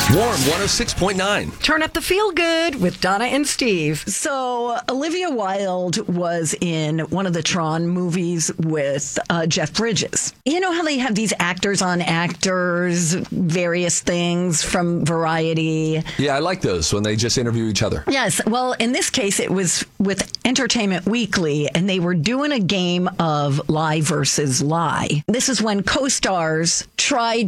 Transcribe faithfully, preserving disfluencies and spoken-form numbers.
Warm one oh six point nine. Turn up the feel good with Donna and Steve. So, Olivia Wilde was in one of the Tron movies with uh, Jeff Bridges. You know how they have these actors on actors, various things from Variety? Yeah, I like those when they just interview each other. Yes. Well, in this case, it was with Entertainment Weekly, and they were doing a game of lie versus lie. This is when co-stars tried